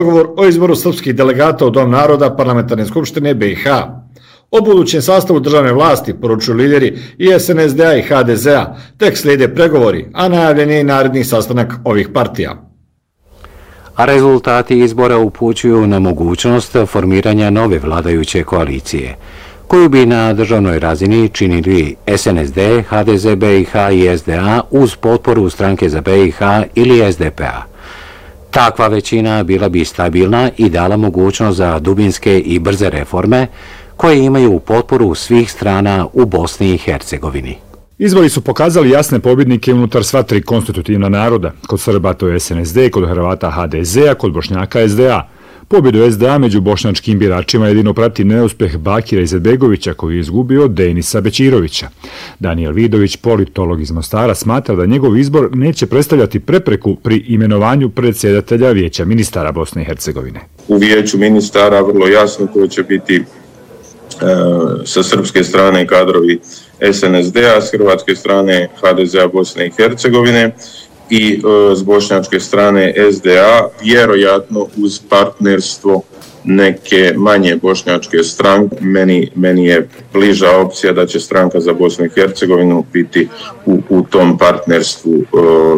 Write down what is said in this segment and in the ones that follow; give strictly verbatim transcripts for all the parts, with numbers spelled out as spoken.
Dogovor o izboru srpskih delegata u Dom naroda Parlamentarne skupštine B i H. O budućem sastavu državne vlasti poručuju lideri i S N S D-a i H D Z-a, tek slijede pregovori, a najavljen je i naredni sastanak ovih partija. A rezultati izbora upućuju na mogućnost formiranja nove vladajuće koalicije, koju bi na državnoj razini činili S N S D, H D Z B i H i S D A uz potporu stranke za B i H ili S D P-a. Takva većina bila bi stabilna i dala mogućnost za dubinske i brze reforme koje imaju potporu svih strana u Bosni i Hercegovini. Izbori su pokazali jasne pobjednike unutar sva tri konstitutivna naroda. Kod Srba to je S N S D, kod Hrvata H D Z, a kod Bošnjaka S D A. Pobjedu S D A među bošnjačkim biračima jedino prati neuspeh Bakira Izetbegovića koji je izgubio od Denisa Bećirovića. Danijel Vidović, politolog iz Mostara, smatra da njegov izbor neće predstavljati prepreku pri imenovanju predsjedatelja Vijeća ministara Bosne i Hercegovine. U Vijeću ministara vrlo jasno ko će biti e, sa srpske strane kadrovi S N S D-a, s hrvatske strane H D Z-a Bosne i Hercegovine i e, s bošnjačke strane S D A, vjerojatno uz partnerstvo neke manje bošnjačke stranke. Meni, meni je bliža opcija da će stranka za Bosnu i Hercegovinu biti u, u tom partnerstvu e,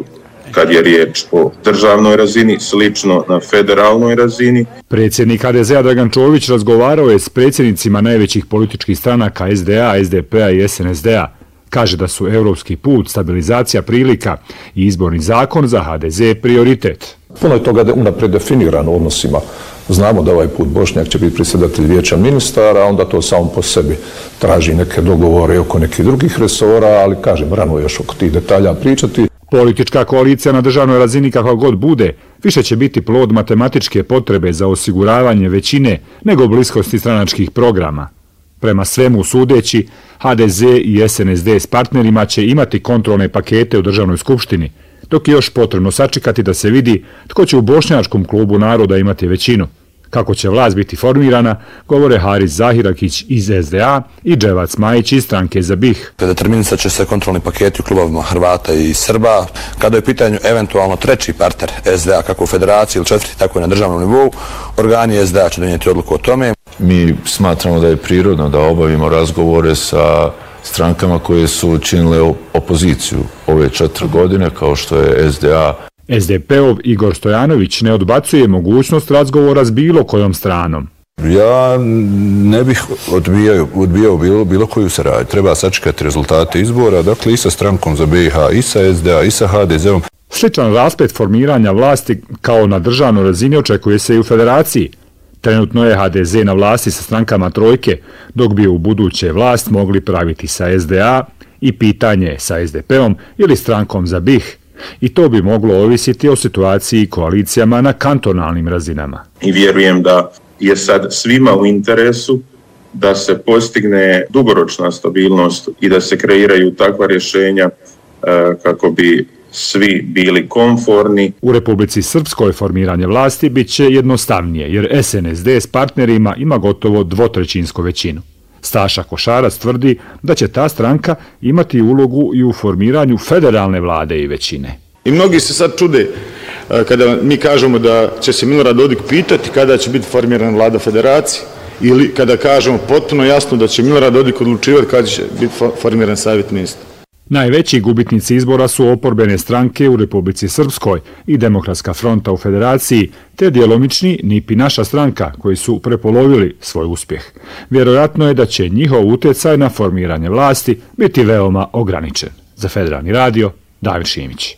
kad je riječ o državnoj razini, slično na federalnoj razini. Predsjednik H D Z-a Dragan Čović razgovarao je s predsjednicima najvećih političkih stranaka S D A, S D P-a i S N S D-a. Kaže da su europski put, stabilizacija prilika i izborni zakon za H D Z prioritet. Puno je toga unaprijed definirano u odnosima. Znamo da ovaj put Bošnjak će biti predsjedatelj Vijeća ministara, a onda to samo po sebi traži neke dogovore oko nekih drugih resora, ali kažem, rano još oko tih detalja pričati. Politička koalicija na državnoj razini kakva god bude, više će biti plod matematičke potrebe za osiguravanje većine nego bliskosti stranačkih programa. Prema svemu sudeći, H D Z i S N S D s partnerima će imati kontrolne pakete u državnoj skupštini, dok je još potrebno sačekati da se vidi tko će u bošnjačkom klubu naroda imati većinu. Kako će vlast biti formirana, govore Haris Zahirakić iz S D A i Dževac Majić iz stranke za B i H. Determinisat će se kontrolni paketi u klubovima Hrvata i Srba. Kada je u pitanju eventualno treći partner S D A, kako u federaciji ili četvrti, tako i na državnom nivou, organi S D A će donijeti odluku o tome. Mi smatramo da je prirodno da obavimo razgovore sa strankama koje su činile opoziciju ove četiri godine, kao što je S D A. S D P-ov Igor Stojanović ne odbacuje mogućnost razgovora s bilo kojom stranom. Ja ne bih odbijao, odbijao bilo, bilo koju saradnju. Treba sačekati rezultate izbora, dakle i sa strankom za B i H, i sa S D A, i sa H D Z-om. Sličan rasplet formiranja vlasti kao na državnoj razini očekuje se i u federaciji. Trenutno je H D Z na vlasti sa strankama trojke, dok bi u buduće vlast mogli praviti sa S D A i pitanje sa S D P-om ili strankom za B i H. I to bi moglo ovisiti o situaciji i koalicijama na kantonalnim razinama. I vjerujem da je sad svima u interesu da se postigne dugoročna stabilnost i da se kreiraju takva rješenja e, kako bi svi bili komforni. U Republici Srpskoj formiranje vlasti bit će jednostavnije, jer S N S D s partnerima ima gotovo dvotrećinsku većinu. Staša Košarac tvrdi da će ta stranka imati ulogu i u formiranju federalne vlade i većine. I mnogi se sad čude kada mi kažemo da će se Milorad Dodik pitati kada će biti formirana vlada federacije ili kada kažemo potpuno jasno da će Milorad Dodik odlučivati kada će biti formiran savjet ministra. Najveći gubitnici izbora su oporbene stranke u Republici Srpskoj i Demokratska fronta u federaciji, te djelomični N I P i naša stranka koji su prepolovili svoj uspjeh. Vjerojatno je da će njihov utjecaj na formiranje vlasti biti veoma ograničen. Za Federalni radio, David Šimić.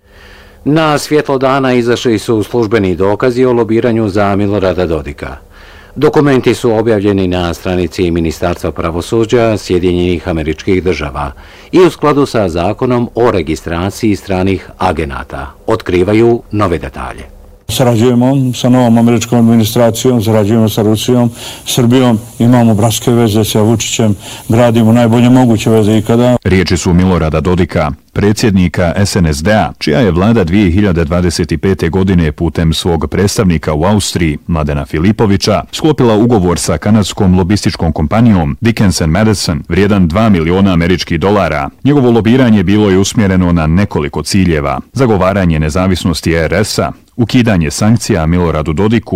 Na svjetlo dana izašli su službeni dokazi o lobiranju za Milorada Dodika. Dokumenti su objavljeni na stranici Ministarstva pravosuđa Sjedinjenih Američkih Država i u skladu sa zakonom o registraciji stranih agenata otkrivaju nove detalje. Sarađujemo sa novom američkom administracijom, sarađujemo sa Rusijom, Srbijom, imamo bratske veze sa Vučićem, gradimo najbolje moguće veze ikada. Riječi su Milorada Dodika, predsjednika S N S D-a, čija je vlada dvije hiljade dvadeset pete. godine putem svog predstavnika u Austriji, Mladena Filipovića, sklopila ugovor sa kanadskom lobističkom kompanijom Dickens and Madison, vrijedan dva miliona američkih dolara. Njegovo lobiranje bilo je usmjereno na nekoliko ciljeva: zagovaranje nezavisnosti R S-a, ukidanje sankcija Miloradu Dodiku,